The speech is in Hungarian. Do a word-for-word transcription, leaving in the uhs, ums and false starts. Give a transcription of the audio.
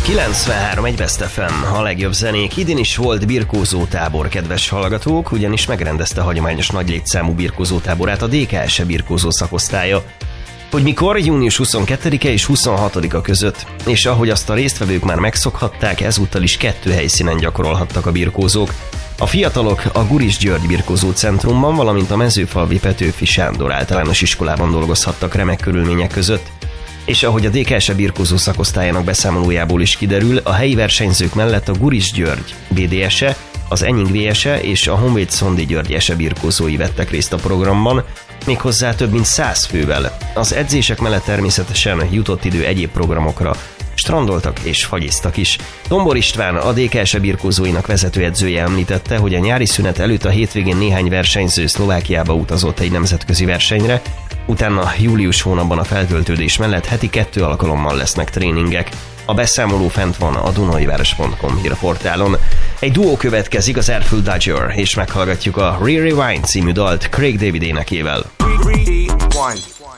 kilencvenhárom egy Best ef em, a legjobb zenék. Idén is volt birkózótábor, kedves hallgatók, ugyanis megrendezte a hagyományos nagy létszámú birkózótáborát a dé ká es e birkózó szakosztálya. Hogy mikor? június huszonkettedike és huszonhatodika között, és ahogy azt a résztvevők már megszokhatták, ezúttal is kettő helyszínen gyakorolhattak a birkózók. A fiatalok a Guris György Birkózó Centrumban, valamint a Mezőfalvi Petőfi Sándor általános iskolában dolgozhattak remek körülmények között. És ahogy a dé ká es e birkózó szakosztályának beszámolójából is kiderül, a helyi versenyzők mellett a Guris György bé dé es e, az Enying vé es e és a Honvéd Szondi György es e birkózói vettek részt a programban, méghozzá több mint száz fővel. Az edzések mellett természetesen jutott idő egyéb programokra, strandoltak és fagyiztak is. Dombor István, a dé ká es e birkózóinak vezetőedzője említette, hogy a nyári szünet előtt a hétvégén néhány versenyző Szlovákiába utazott egy nemzetközi versenyre, utána július hónapban a feltöltődés mellett heti kettő alkalommal lesznek tréningek. A beszámoló fent van a dunaiváros pont com hírportálon. Egy duó következik, az Airfield Dodger, és meghallgatjuk a Re-Rewind című dalt Craig David énekével.